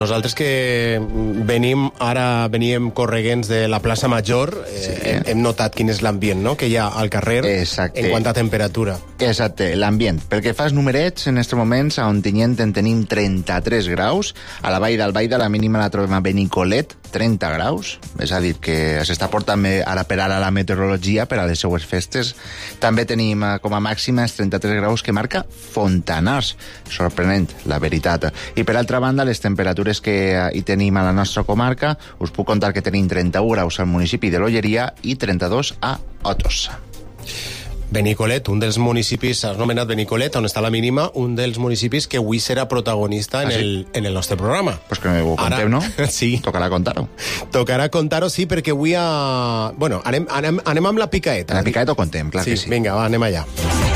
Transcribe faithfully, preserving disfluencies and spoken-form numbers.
Nosaltres que venim, ara veníem correguents de la plaça Major, eh, sí. hem, hem notat quin és l'ambient, no?, que hi ha al carrer. Exacte. En quant a temperatura. Exacte, l'ambient. Perquè fas numerets, en aquests moments, a Ontinyent en tenim trenta-tres graus, a la Vall d'Albaida la mínima la trobem a Benicolet, trenta graus, és a dir, que s'està portant ara per ara la meteorologia per a les seues festes. També tenim com a màxima els trenta-tres graus que marca Fontanars. Sorprenent, la veritat. I per altra banda, les temperatures que hi tenim a la nostra comarca, us puc contar que tenim trenta-u graus al municipi de l'Olleria i trenta-dos a Otos. Benicolet, un dels municipis, has nomenat Benicolet, on està la mínima, un dels municipis que avui serà protagonista en, ah, sí? el, en el nostre programa. Pues que ho contem, ara, no? Sí. Tocarà contar-ho. Tocarà contar-ho, sí, perquè avui... A... Bueno, anem, anem, anem amb la picaeta. La picaeta ho contem, clar sí, que sí. Vinga, va, anem allà.